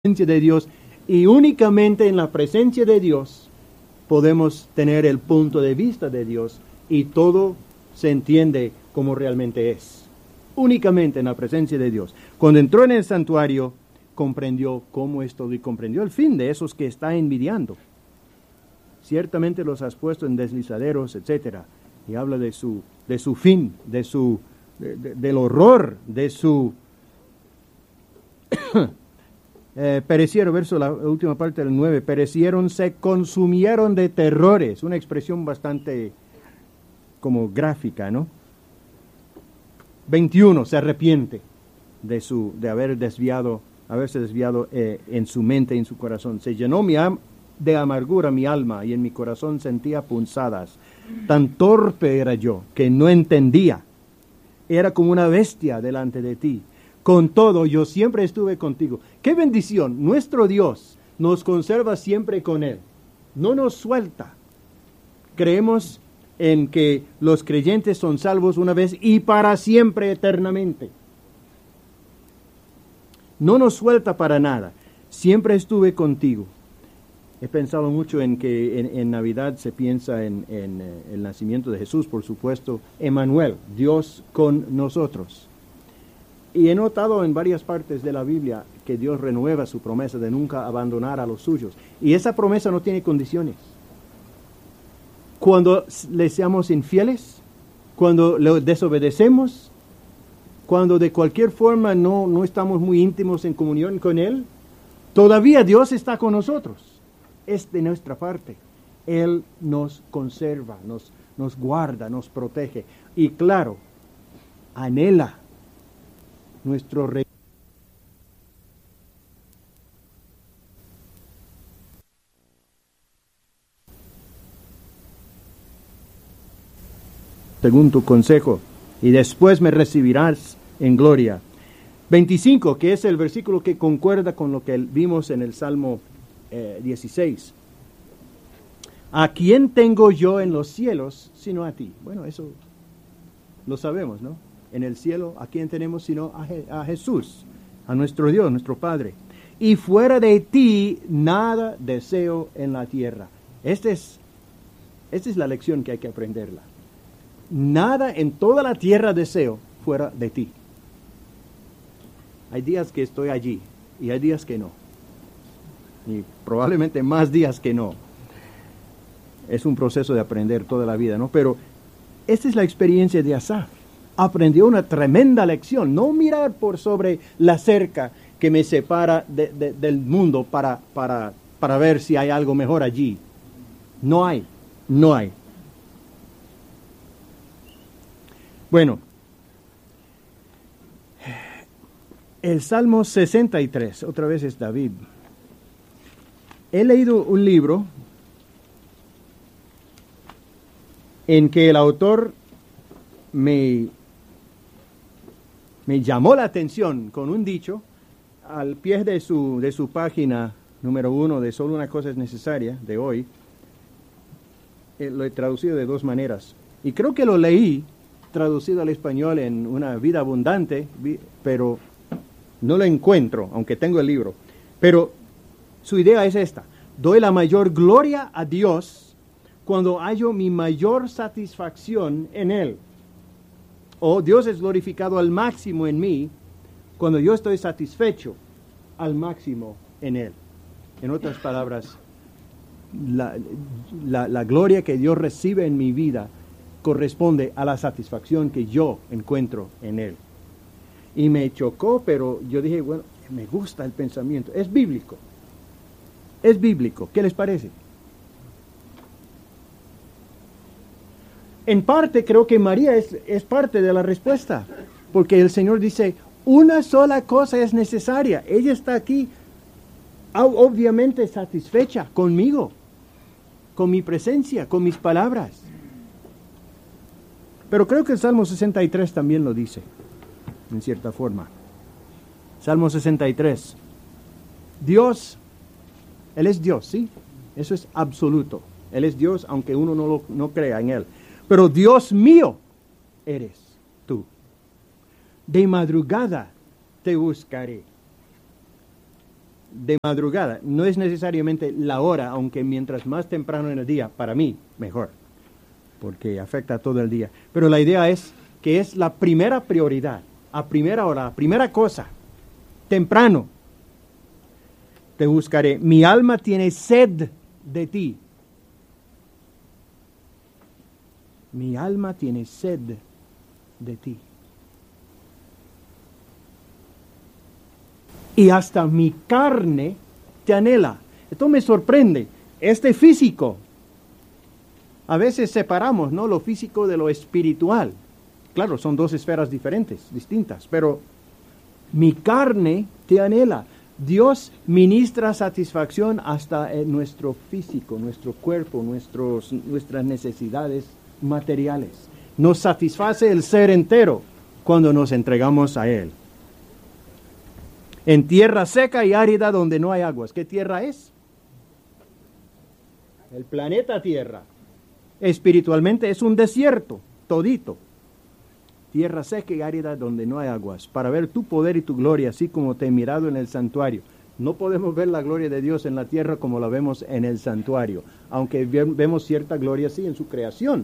presencia de Dios, y únicamente en la presencia de Dios podemos tener el punto de vista de Dios y todo se entiende como realmente es. Únicamente en la presencia de Dios. Cuando entró en el santuario, comprendió cómo es todo y comprendió el fin de esos que está envidiando. Ciertamente los has puesto en deslizaderos, etcétera, y habla de su fin, del horror, de su perecieron, la última parte del 9, perecieron, se consumieron de terrores, una expresión bastante como gráfica, ¿no? 21, se arrepiente de haberse desviado en su mente y en su corazón. Se llenó de amargura mi alma y en mi corazón sentía punzadas. Tan torpe era yo que no entendía. Era como una bestia delante de ti. Con todo, yo siempre estuve contigo. ¡Qué bendición! Nuestro Dios nos conserva siempre con Él. No nos suelta. Creemos en que los creyentes son salvos una vez y para siempre, eternamente. No nos suelta para nada. Siempre estuve contigo. He pensado mucho en que en Navidad se piensa en el nacimiento de Jesús, por supuesto. Emmanuel, Dios con nosotros. Y he notado en varias partes de la Biblia que Dios renueva su promesa de nunca abandonar a los suyos. Y esa promesa no tiene condiciones. Cuando le seamos infieles, cuando le desobedecemos, cuando de cualquier forma no estamos muy íntimos en comunión con Él, todavía Dios está con nosotros. Es de nuestra parte. Él nos conserva, nos guarda, nos protege. Y claro, anhela nuestro rey. Según tu consejo, y después me recibirás en gloria. 25, que es el versículo que concuerda con lo que vimos en el Salmo 16. ¿A quién tengo yo en los cielos sino a ti? Bueno, eso lo sabemos, ¿no? En el cielo, ¿a quién tenemos sino a Jesús, a nuestro Dios, nuestro Padre? Y fuera de ti, nada deseo en la tierra. Esta es la lección que hay que aprenderla. Nada en toda la tierra deseo fuera de ti. Hay días que estoy allí y hay días que no. Y probablemente más días que no. Es un proceso de aprender toda la vida, ¿no? Pero esta es la experiencia de Asaf. Aprendió una tremenda lección. No mirar por sobre la cerca que me separa del mundo para ver si hay algo mejor allí. No hay. Bueno, el Salmo 63, otra vez es David. He leído un libro en que el autor me llamó la atención con un dicho al pie de su página número 1 de Solo una cosa es necesaria, de hoy. Lo he traducido de dos maneras. Y creo que lo leí traducido al español en Una vida abundante, pero no lo encuentro, aunque tengo el libro. Pero su idea es esta: doy la mayor gloria a Dios cuando hallo mi mayor satisfacción en Él. O Dios es glorificado al máximo en mí cuando yo estoy satisfecho al máximo en Él. En otras palabras, la gloria que Dios recibe en mi vida corresponde a la satisfacción que yo encuentro en Él. Y me chocó, pero yo dije, bueno, me gusta el pensamiento. Es bíblico. ¿Qué les parece? En parte creo que María es parte de la respuesta, porque el Señor dice, una sola cosa es necesaria. Ella está aquí obviamente satisfecha conmigo, con mi presencia, con mis palabras. Pero creo que el Salmo 63 también lo dice, en cierta forma. Salmo 63. Dios, Él es Dios, ¿sí? Eso es absoluto. Él es Dios, aunque uno no crea en Él. Pero Dios mío eres tú. De madrugada te buscaré. de madrugada. No es necesariamente la hora, aunque mientras más temprano en el día, para mí, mejor, porque afecta a todo el día. Pero la idea es que es la primera prioridad, a primera hora, la primera cosa, temprano. Te buscaré. Mi alma tiene sed de ti. Mi alma tiene sed de ti. Y hasta mi carne te anhela. Esto me sorprende. Este físico. A veces separamos, ¿no?, lo físico de lo espiritual. Claro, son dos esferas diferentes, distintas, pero mi carne te anhela. Dios ministra satisfacción hasta en nuestro físico, nuestro cuerpo, nuestras necesidades materiales. Nos satisface el ser entero cuando nos entregamos a Él. En tierra seca y árida donde no hay aguas. ¿Qué tierra es? El planeta Tierra. Espiritualmente es un desierto, todito. Tierra seca y árida donde no hay aguas, para ver tu poder y tu gloria, así como te he mirado en el santuario. No podemos ver la gloria de Dios en la tierra como la vemos en el santuario, aunque vemos cierta gloria sí en su creación.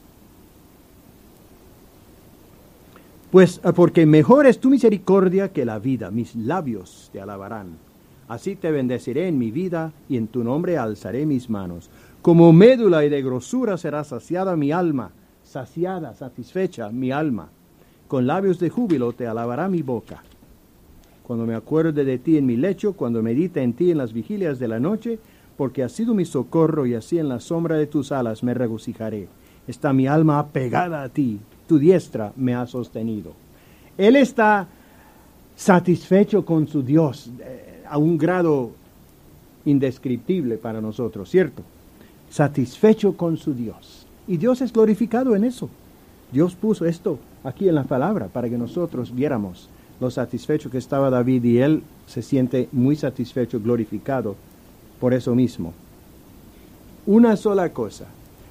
Pues porque mejor es tu misericordia que la vida, mis labios te alabarán. Así te bendeciré en mi vida y en tu nombre alzaré mis manos. Como médula y de grosura será saciada mi alma, saciada, satisfecha mi alma. Con labios de júbilo te alabará mi boca. Cuando me acuerde de ti en mi lecho, cuando medite en ti en las vigilias de la noche, porque has sido mi socorro y así en la sombra de tus alas me regocijaré. Está mi alma apegada a ti, tu diestra me ha sostenido. Él está satisfecho con su Dios a un grado indescriptible para nosotros, ¿cierto? Satisfecho con su Dios. Y Dios es glorificado en eso. Dios puso esto aquí en la palabra para que nosotros viéramos lo satisfecho que estaba David, y él se siente muy satisfecho, glorificado por eso mismo. Una sola cosa.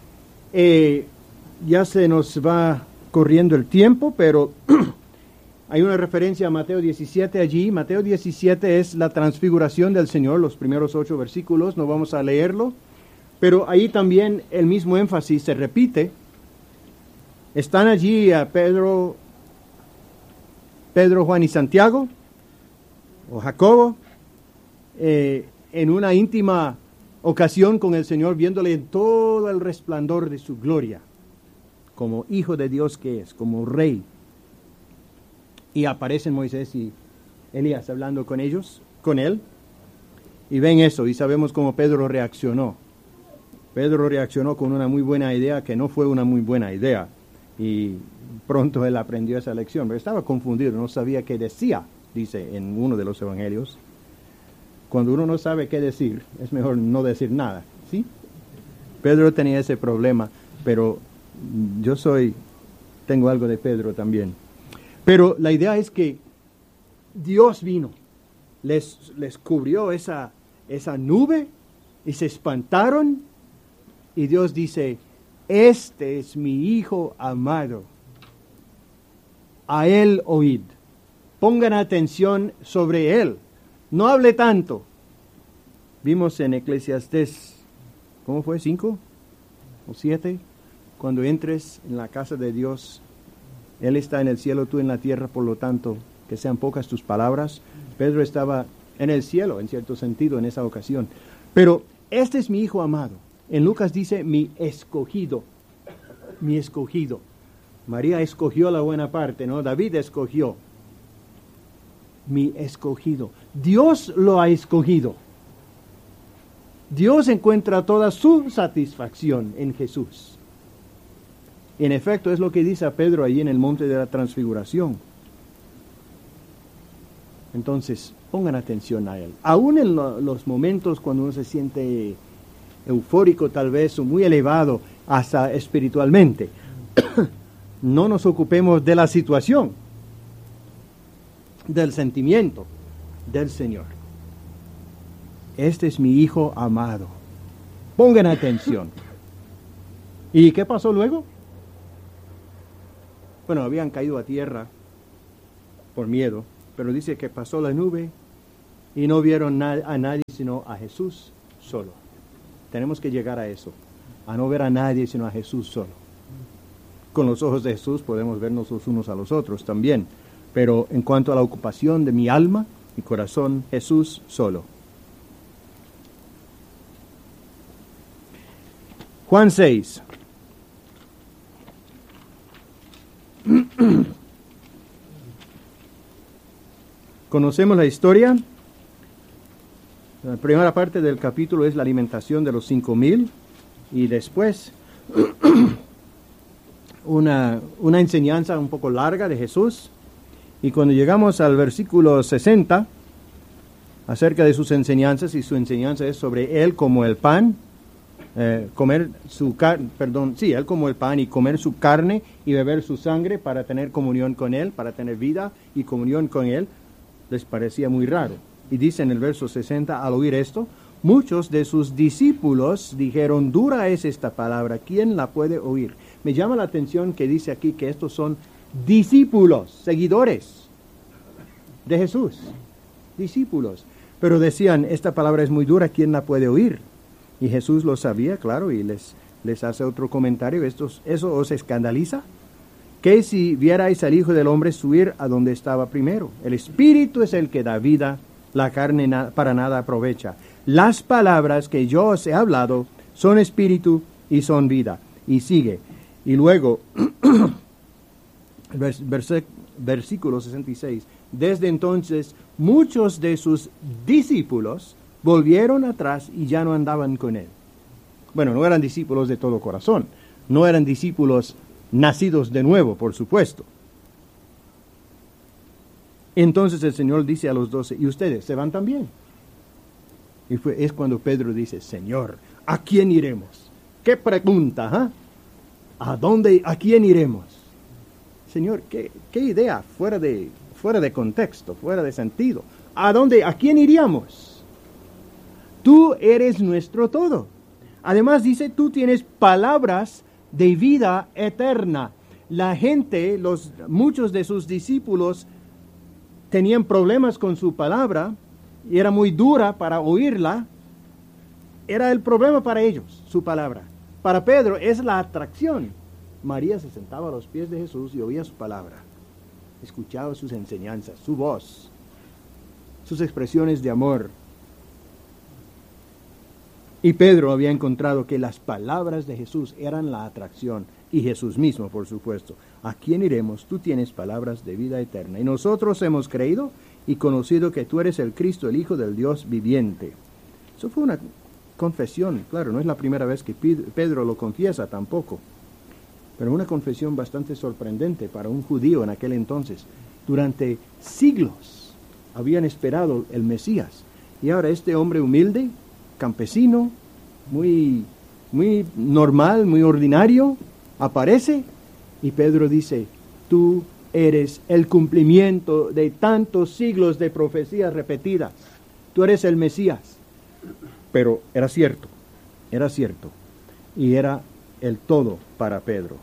Ya se nos va corriendo el tiempo, pero hay una referencia a Mateo 17 allí. Mateo 17 es la transfiguración del Señor, los primeros 8 versículos, no vamos a leerlo, pero ahí también el mismo énfasis se repite. Están allí a Pedro, Juan y Santiago, o Jacobo, en una íntima ocasión con el Señor, viéndole en todo el resplandor de su gloria, como hijo de Dios que es, como rey. Y aparecen Moisés y Elías hablando con ellos, con él, y ven eso, y sabemos cómo Pedro reaccionó. Pedro reaccionó con una muy buena idea que no fue una muy buena idea. Y pronto él aprendió esa lección, pero estaba confundido, no sabía qué decía, dice en uno de los evangelios. Cuando uno no sabe qué decir, es mejor no decir nada, ¿sí? Pedro tenía ese problema, pero tengo algo de Pedro también. Pero la idea es que Dios vino, les cubrió esa nube y se espantaron, y Dios dice: este es mi Hijo amado, a Él oíd. Pongan atención sobre Él, no hable tanto. Vimos en Eclesiastés, ¿cómo fue? 5 o 7, cuando entres en la casa de Dios, Él está en el cielo, tú en la tierra, por lo tanto, que sean pocas tus palabras. Pedro estaba en el cielo, en cierto sentido, en esa ocasión. Pero este es mi Hijo amado. En Lucas dice, mi escogido, mi escogido. María escogió la buena parte, ¿no? David escogió. Mi escogido. Dios lo ha escogido. Dios encuentra toda su satisfacción en Jesús. En efecto, es lo que dice a Pedro allí en el monte de la transfiguración. Entonces, pongan atención a Él. Aún en los momentos cuando uno se siente eufórico tal vez, o muy elevado hasta espiritualmente, no nos ocupemos de la situación, del sentimiento del Señor. Este es mi Hijo amado. Pongan atención. ¿Y qué pasó luego? Bueno, habían caído a tierra por miedo, pero dice que pasó la nube y no vieron a nadie sino a Jesús solo. Tenemos que llegar a eso, a no ver a nadie sino a Jesús solo. Con los ojos de Jesús podemos vernos los unos a los otros también, pero en cuanto a la ocupación de mi alma, mi corazón, Jesús solo. Juan 6. Conocemos la historia. La primera parte del capítulo es la alimentación de los 5,000 y después una enseñanza un poco larga de Jesús. Y cuando llegamos al versículo 60, acerca de sus enseñanzas, y su enseñanza es sobre Él como el pan, él como el pan y comer su carne y beber su sangre para tener comunión con Él, para tener vida y comunión con Él, les parecía muy raro. Y dice en el verso 60, al oír esto, muchos de sus discípulos dijeron, dura es esta palabra, ¿quién la puede oír? Me llama la atención que dice aquí que estos son discípulos, seguidores de Jesús, discípulos. Pero decían, esta palabra es muy dura, ¿quién la puede oír? Y Jesús lo sabía, claro, y les hace otro comentario. ¿Eso os escandaliza? Que si vierais al Hijo del Hombre subir a donde estaba primero. El Espíritu es el que da vida, la carne para nada aprovecha. Las palabras que yo os he hablado son espíritu y son vida. Y sigue. Y luego, versículo 66. Desde entonces, muchos de sus discípulos volvieron atrás y ya no andaban con Él. Bueno, no eran discípulos de todo corazón. No eran discípulos nacidos de nuevo, por supuesto. Entonces el Señor dice a los 12, ¿y ustedes se van también? Y es cuando Pedro dice, Señor, ¿a quién iremos? ¿Qué pregunta? ¿A quién iremos? Señor, ¿qué idea? Fuera de contexto, fuera de sentido. ¿A quién iríamos? Tú eres nuestro todo. Además dice, tú tienes palabras de vida eterna. La gente, muchos de sus discípulos tenían problemas con su palabra y era muy dura para oírla. Era el problema para ellos, su palabra. Para Pedro es la atracción. María se sentaba a los pies de Jesús y oía su palabra. Escuchaba sus enseñanzas, su voz, sus expresiones de amor. Y Pedro había encontrado que las palabras de Jesús eran la atracción, y Jesús mismo, por supuesto. ¿A quién iremos? Tú tienes palabras de vida eterna. Y nosotros hemos creído y conocido que tú eres el Cristo, el Hijo del Dios viviente. Eso fue una confesión, claro, no es la primera vez que Pedro lo confiesa tampoco, pero una confesión bastante sorprendente para un judío en aquel entonces. Durante siglos habían esperado el Mesías, y ahora este hombre humilde, campesino, muy normal, muy ordinario, aparece, y Pedro dice, tú eres el cumplimiento de tantos siglos de profecías repetidas, tú eres el Mesías. Pero era cierto, y era el todo para Pedro.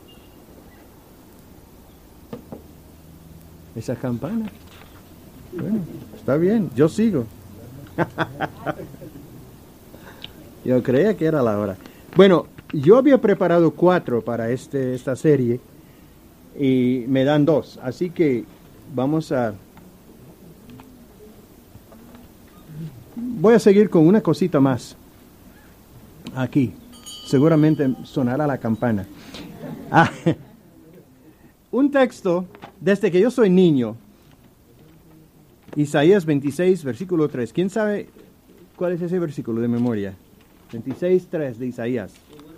Esa campana, bueno, está bien, yo sigo. Yo creía que era la hora. Bueno, yo había preparado 4 para esta serie y me dan 2, así que voy a seguir con una cosita más aquí. Seguramente sonará la campana. Un texto desde que yo soy niño. Isaías 26, versículo 3. ¿Quién sabe cuál es ese versículo de memoria? 26:3 de Isaías.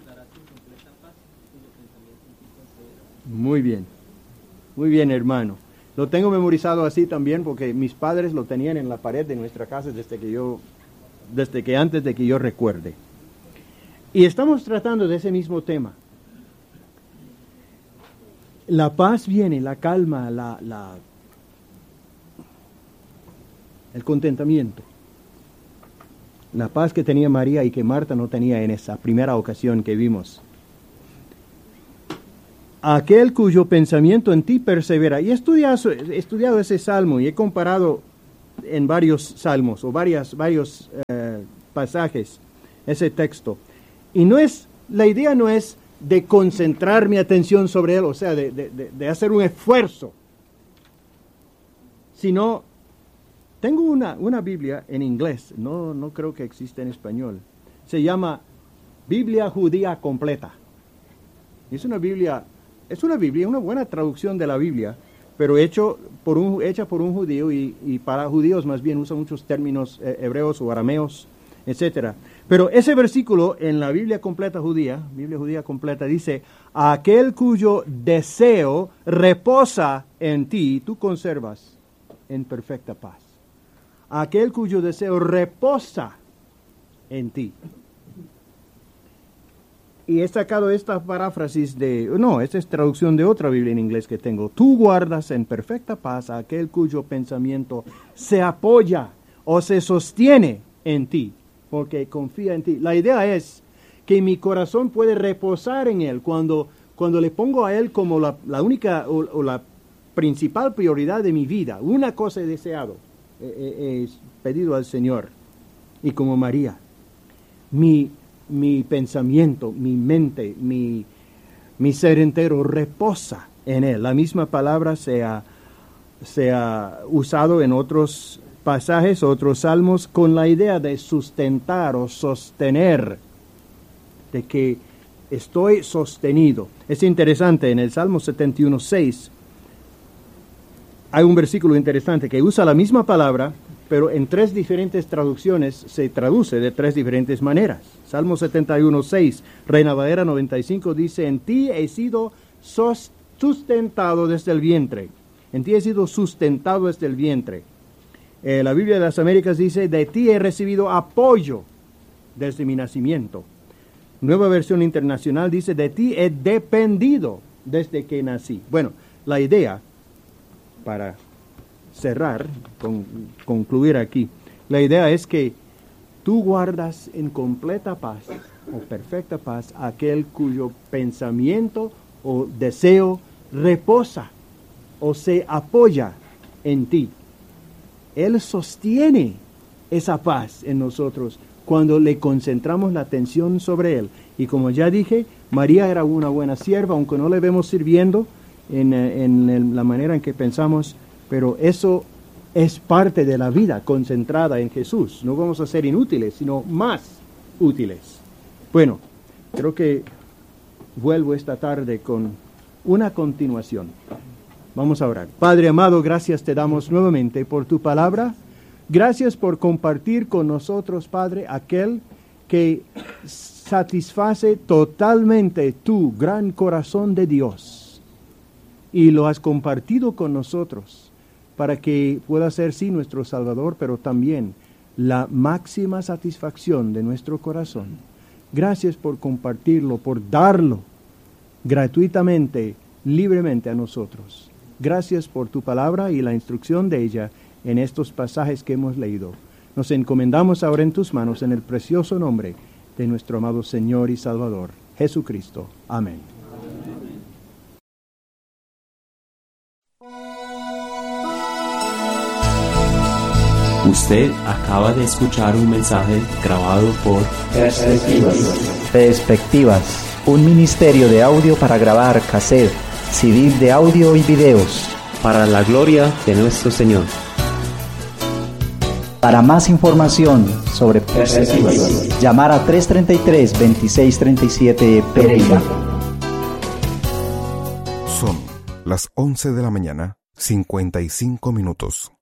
Muy bien, hermano. Lo tengo memorizado así también porque mis padres lo tenían en la pared de nuestra casa desde que antes de que yo recuerde. Y estamos tratando de ese mismo tema. La paz viene, la calma, el contentamiento. La paz que tenía María y que Marta no tenía en esa primera ocasión que vimos. Aquel cuyo pensamiento en ti persevera. Y he estudiado ese salmo y he comparado en varios salmos o varios pasajes, ese texto. Y la idea no es de concentrar mi atención sobre él, o sea, de hacer un esfuerzo, sino, tengo una Biblia en inglés, no creo que exista en español, se llama Biblia Judía Completa. Es una Biblia, una buena traducción de la Biblia, pero hecha por un judío y para judíos más bien usa muchos términos hebreos o arameos, etcétera. Pero ese versículo en la Biblia completa judía, Biblia judía completa, dice: aquel cuyo deseo reposa en ti, tú conservas en perfecta paz. Aquel cuyo deseo reposa en ti. Y he sacado esta paráfrasis esta es traducción de otra Biblia en inglés que tengo. Tú guardas en perfecta paz a aquel cuyo pensamiento se apoya o se sostiene en ti, porque confía en ti. La idea es que mi corazón puede reposar en él cuando le pongo a él como la única o la principal prioridad de mi vida. Una cosa he deseado, he pedido al Señor. Y como María, mi pensamiento, mi mente, mi ser entero reposa en él. La misma palabra se ha usado en otros pasajes, otros salmos, con la idea de sustentar o sostener, de que estoy sostenido. Es interesante, en el Salmo 71:6 hay un versículo interesante que usa la misma palabra, pero en 3 diferentes traducciones se traduce de 3 diferentes maneras. Salmo 71:6, Reina Valera 95 dice: en ti he sido sustentado desde el vientre. En ti he sido sustentado desde el vientre. La Biblia de las Américas dice: de ti he recibido apoyo desde mi nacimiento. Nueva Versión Internacional dice: de ti he dependido desde que nací. Bueno, la idea, para cerrar, concluir aquí, la idea es que tú guardas en completa paz o perfecta paz aquel cuyo pensamiento o deseo reposa o se apoya en ti. Él sostiene esa paz en nosotros cuando le concentramos la atención sobre él. Y como ya dije, María era una buena sierva, aunque no le vemos sirviendo en la manera en que pensamos, pero eso es parte de la vida concentrada en Jesús. No vamos a ser inútiles, sino más útiles. Bueno, creo que vuelvo esta tarde con una continuación. Vamos a orar. Padre amado, gracias te damos nuevamente por tu palabra. Gracias por compartir con nosotros, Padre, aquel que satisface totalmente tu gran corazón de Dios. Y lo has compartido con nosotros para que pueda ser, sí, nuestro Salvador, pero también la máxima satisfacción de nuestro corazón. Gracias por compartirlo, por darlo gratuitamente, libremente a nosotros. Gracias por tu palabra y la instrucción de ella en estos pasajes que hemos leído. Nos encomendamos ahora en tus manos en el precioso nombre de nuestro amado Señor y Salvador, Jesucristo. Amén. Usted acaba de escuchar un mensaje grabado por Perspectivas, un ministerio de audio para grabar cassette, CD de audio y videos. para la gloria de nuestro Señor. Para más información sobre Perspectivas, llamar a 333-2637 Pereira. Son las 11 de la mañana, 55 minutos.